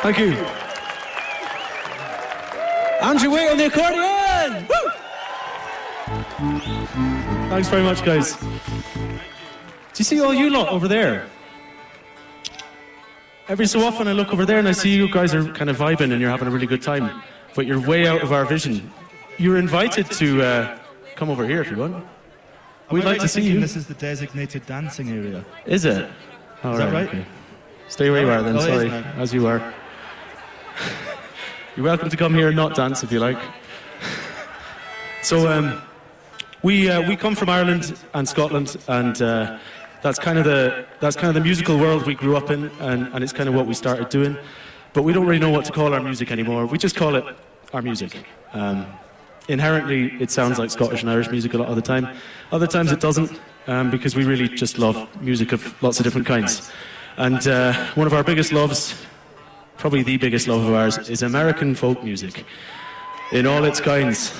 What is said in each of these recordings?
Thank you. Andrew Waite on the accordion! Woo! Thanks very much, guys. Do you see all you lot over there? Every so often I look over there and I see you guys are kind of vibing and you're having a really good time, but you're way out of our vision. You're invited to come over here if you want. We'd like to see you. This is the designated dancing area. Is it? All is that right? Okay. Stay where you are then, sorry, as you are. You're welcome to come here and not dance if you like. So we come from Ireland and Scotland, and that's kind of the musical world we grew up in, and it's kind of what we started doing. But we don't really know what to call our music anymore. We just call it our music. Inherently, it sounds like Scottish and Irish music a lot of the time. Other times it doesn't, because we really just love music of lots of different kinds. And one of our biggest loves, probably the biggest love of ours, is American folk music in all its kinds.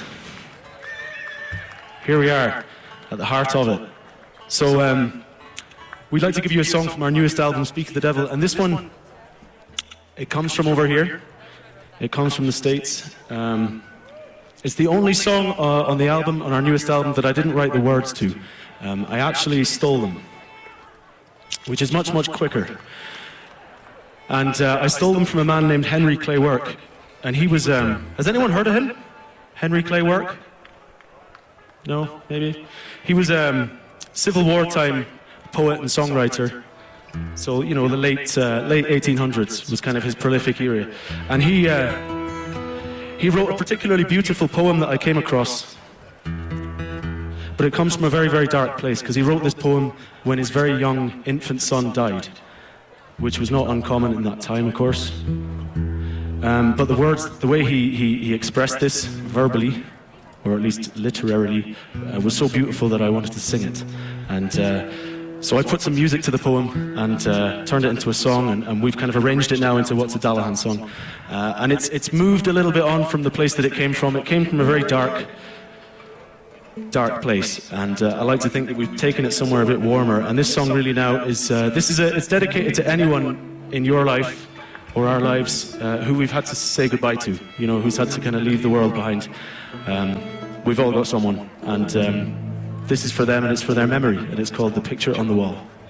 Here we are, at the heart of it. So we'd like to give you a song from our newest album, Speak of the Devil, and this one, it comes from over here. It comes from the States. It's the only song on the album, on our newest album, that I didn't write the words to. I actually stole them, which is much, much quicker. And I stole them from a man named Henry Clay Work. And he was... has anyone heard of him? Henry Clay Work? No? Maybe? He was a Civil War time poet and songwriter. So, you know, the late 1800s was kind of his prolific era. And he wrote a particularly beautiful poem that I came across. But it comes from a very, very dark place, because he wrote this poem when his very young infant son died, which was not uncommon in that time, of course. But the words, the way he expressed this verbally, or at least literarily, was so beautiful that I wanted to sing it. And so I put some music to the poem and turned it into a song, and we've kind of arranged it now into what's a Dallahan song. And it's moved a little bit on from the place that it came from. It came from a very dark place, and I like to think that we've taken it somewhere a bit warmer. And this song really now is it's dedicated to anyone in your life or our lives who we've had to say goodbye to, you know, who's had to kind of leave the world behind. We've all got someone, and this is for them, and it's for their memory, and it's called The Picture on the Wall.